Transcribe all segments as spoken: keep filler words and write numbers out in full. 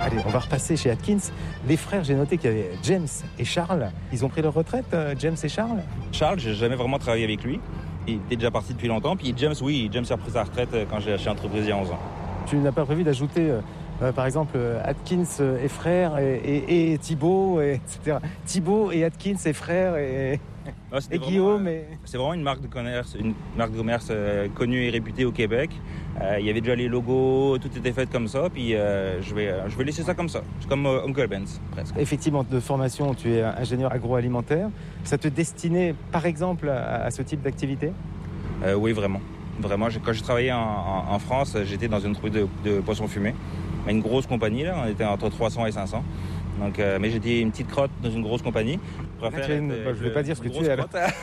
Allez, on va repasser chez Atkins. Les frères, j'ai noté qu'il y avait James et Charles. Ils ont pris leur retraite, James et Charles? Charles, j'ai jamais vraiment travaillé avec lui. Il était déjà parti depuis longtemps. Puis James, oui, James a pris sa retraite quand j'ai acheté l'entreprise il y a onze ans. Tu n'as pas prévu d'ajouter, euh, par exemple, Atkins et frères et, et, et Thibaut, et, etc. Thibaut et Atkins et frères et, ah, et Guillaume. Et... C'est vraiment une marque de commerce, une marque de commerce euh, connue et réputée au Québec. Euh, il y avait déjà les logos, tout était fait comme ça. Puis euh, je vais, euh, je vais laisser ça comme ça. C'est comme euh, Uncle Ben's, presque. Effectivement, de formation, tu es ingénieur agroalimentaire. Ça te destinait, par exemple, à, à ce type d'activité? euh, Oui, vraiment. Vraiment, quand j'ai travaillé en, en, en France, j'étais dans une entreprise de, de poissons fumés. Une grosse compagnie, là, on était entre trois cents et cinq cents. Donc, euh, mais j'étais une petite crotte dans une grosse compagnie. Je ne bah, vais pas dire ce que tu es.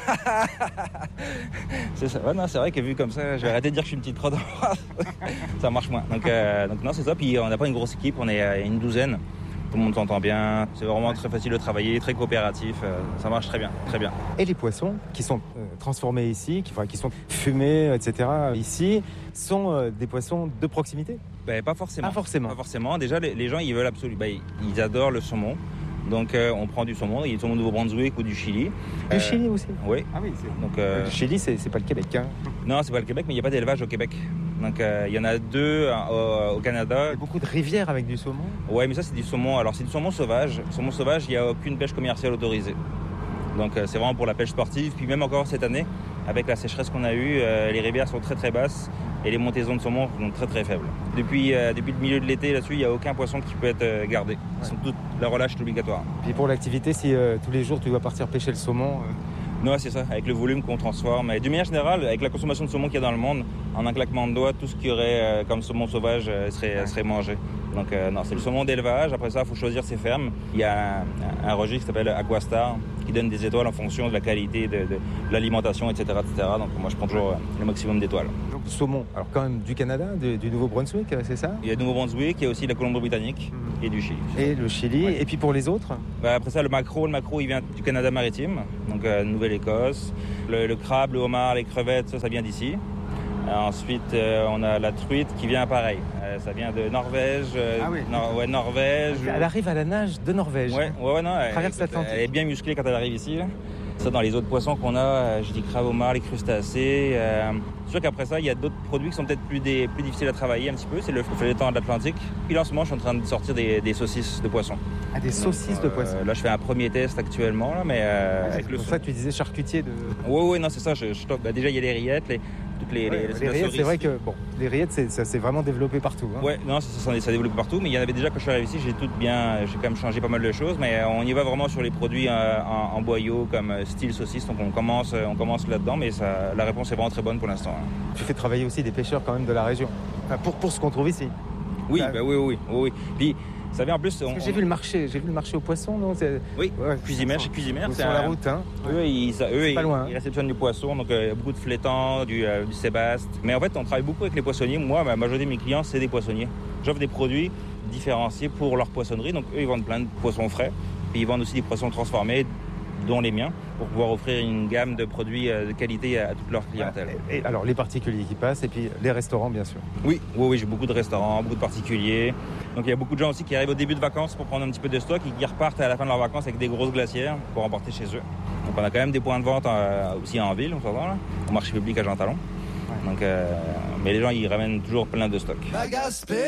c'est ça. Ouais, non, c'est vrai que vu comme ça, je vais arrêter de dire que je suis une petite crotte. Ça marche moins. Donc, euh, donc non, c'est ça. Puis on n'a pas une grosse équipe, on est euh, une douzaine. Tout le monde s'entend bien. C'est vraiment très facile de travailler, très coopératif. Euh, ça marche très bien, très bien. Et les poissons qui sont euh, transformés ici, qui, enfin, qui sont fumés, et cetera ici, sont euh, des poissons de proximité? Ben, pas forcément. Pas forcément. Pas forcément. Déjà, les, les gens, ils veulent absolument. Ben, ils adorent le saumon. Donc, euh, on prend du saumon, il y a du saumon du Nouveau-Brunswick ou du Chili. Du euh, Chili aussi? Oui. Ah oui, c'est... Donc, euh... Le Chili, c'est, c'est pas le Québec, hein? Non, c'est pas le Québec, mais il n'y a pas d'élevage au Québec. Donc, euh, il y en a deux euh, au, au Canada. Il y a beaucoup de rivières avec du saumon? Oui, mais ça, c'est du saumon. Alors, c'est du saumon sauvage. Saumon sauvage, il n'y a aucune pêche commerciale autorisée. Donc, euh, c'est vraiment pour la pêche sportive. Puis même encore cette année, avec la sécheresse qu'on a eue, euh, les rivières sont très, très basses et les montaisons de saumon sont très, très faibles. Depuis, euh, depuis le milieu de l'été, là-dessus, il n'y a aucun poisson qui peut être euh, gardé. Ils sont toutes, la relâche est obligatoire. Puis pour l'activité, si euh, tous les jours, tu dois partir pêcher le saumon... Euh... Non, c'est ça, avec le volume qu'on transforme. Et d'une manière générale, avec la consommation de saumon qu'il y a dans le monde, en un claquement de doigts, tout ce qu'il y aurait euh, comme saumon sauvage euh, serait, serait mangé. Donc euh, non, c'est le saumon d'élevage. Après ça, il faut choisir ses fermes. Il y a un, un registre qui s'appelle Aquastar qui donne des étoiles en fonction de la qualité de, de, de l'alimentation, et cetera, et cetera. Donc moi, je prends toujours le maximum d'étoiles. Donc le saumon, alors quand même du Canada, du, du Nouveau-Brunswick, c'est ça? Il y a du Nouveau-Brunswick, il y a aussi la Colombie-Britannique mmh. et du Chili. Et le Chili, ouais. Et puis pour les autres? Bah, après ça, le maquereau, le maquereau, il vient du Canada maritime, donc euh, Nouvelle-Écosse. Le, le crabe, le homard, les crevettes, ça, ça vient d'ici. Euh, ensuite, euh, on a la truite qui vient pareil. Euh, ça vient de Norvège. Euh, ah oui. Nor- ouais, Norvège. Elle arrive à la nage de Norvège. Ouais, ouais, ouais non. Elle traverse l'Atlantique. Elle est bien musclée quand elle arrive ici. Là. Ça, dans les autres poissons qu'on a, euh, je dis crabe, homard, les crustacés. Euh, c'est sûr qu'après ça, il y a d'autres produits qui sont peut-être plus, des, plus difficiles à travailler un petit peu. C'est le feuilleton de l'Atlantique. Puis là, en ce moment, je suis en train de sortir des, des saucisses de poisson. Ah, des saucisses Donc, de euh, poisson. Là, je fais un premier test actuellement, là, mais euh, ah, avec le. Pour ça, tu disais charcutier de. Oui, oui, non, c'est ça. Je, je, bah, déjà, il y a les rillettes, les. Toutes les, ouais, les, les rillettes, c'est vrai que bon, les rillettes, c'est, ça s'est vraiment développé partout. Hein. Ouais, non, ça, ça, ça s'est développé partout, mais il y en avait déjà quand je suis arrivé ici. J'ai tout bien, j'ai quand même changé pas mal de choses, mais on y va vraiment sur les produits euh, en, en boyau comme style saucisse. Donc on commence, on commence là-dedans, mais ça, la réponse est vraiment très bonne pour l'instant. Hein. Tu fais travailler aussi des pêcheurs quand même de la région, enfin, pour pour ce qu'on trouve ici. Oui, bah, oui, oui, oui, oui. Puis ça vient en plus. On, j'ai on... vu le marché, j'ai vu le marché aux poissons, non? C'est... Oui, ouais, Cuisimère, chez Cuisimère. C'est sur la route, hein. Eux, ils, ça, eux, c'est ils, pas loin. Ils réceptionnent du poisson, donc euh, beaucoup de flétans, du, euh, du sébaste. Mais en fait, on travaille beaucoup avec les poissonniers. Moi, la majorité de mes clients, c'est des poissonniers. J'offre des produits différenciés pour leur poissonnerie. Donc eux, ils vendent plein de poissons frais. Puis ils vendent aussi des poissons transformés, dont les miens, pour pouvoir offrir une gamme de produits de qualité à toute leur clientèle. Et alors les particuliers qui passent et puis les restaurants bien sûr. Oui, oui, oui, j'ai beaucoup de restaurants, beaucoup de particuliers. Donc il y a beaucoup de gens aussi qui arrivent au début de vacances pour prendre un petit peu de stock et qui repartent à la fin de leurs vacances avec des grosses glacières pour emporter chez eux. Donc on a quand même des points de vente euh, aussi en ville, on s'entend là, au marché public à Jean Talon. Ouais. Donc, euh, mais les gens ils ramènent toujours plein de stock.